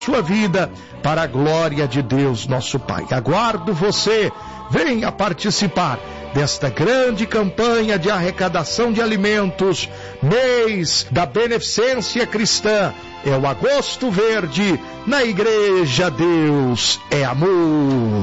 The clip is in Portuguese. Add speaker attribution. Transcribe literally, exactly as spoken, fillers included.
Speaker 1: sua vida para a glória de Deus, nosso Pai. Aguardo você, venha participar desta grande campanha de arrecadação de alimentos, mês da beneficência cristã. É o Agosto Verde, na Igreja Deus é Amor.